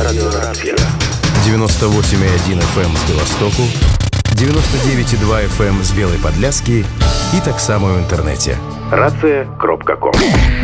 Радыёрацыя. 98,1 FM з Беластоку, 99,2 FM з Белай Падляскі і таксама ў інтэрнэце. Рацыя.ком.